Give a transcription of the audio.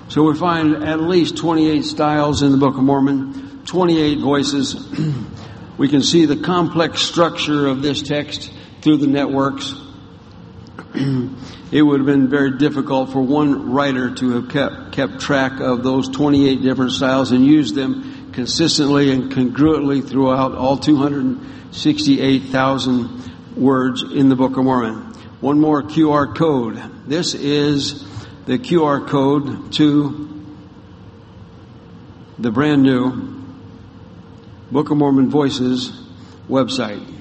So we find at least 28 styles in the Book of Mormon, 28 voices. We can see the complex structure of this text through the networks. It would have been very difficult for one writer to have kept track of those 28 different styles and use them consistently and congruently throughout all 268,000 words in the Book of Mormon. One more QR code. This is the QR code to the brand new Book of Mormon Voices website.